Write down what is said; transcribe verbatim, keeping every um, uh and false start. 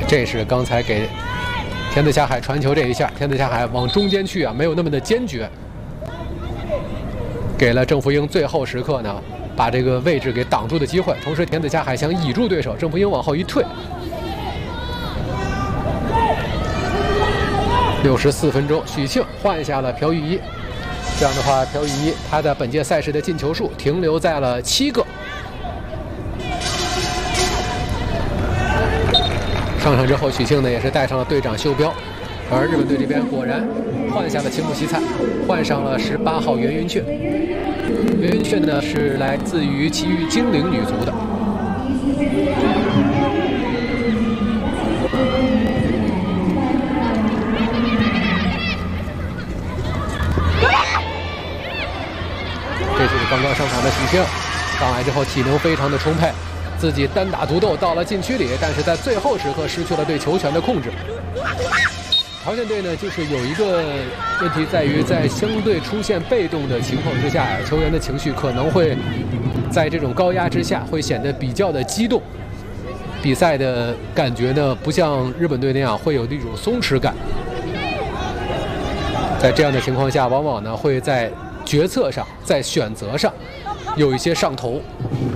这是刚才给田子下海传球这一下，田子下海往中间去啊，没有那么的坚决，给了郑福英最后时刻呢把这个位置给挡住的机会。同时，田子下海想倚住对手，郑福英往后一退。六十四分钟，许沁换下了朴玉一，这样的话，朴玉一他在本届赛事的进球数停留在了七个。上场之后，许沁呢也是带上了队长袖标，而日本队这边果然换下了青木希菜，换上了十八号袁云雀。袁云雀呢是来自于崎玉精灵女足的。这就是刚刚上场的许沁，上来之后体能非常的充沛。自己单打独斗到了禁区里，但是在最后时刻失去了对球权的控制。朝鲜队呢，就是有一个问题在于，在相对出现被动的情况之下，球员的情绪可能会在这种高压之下会显得比较的激动，比赛的感觉呢不像日本队那样会有一种松弛感。在这样的情况下，往往呢会在决策上、在选择上有一些上头。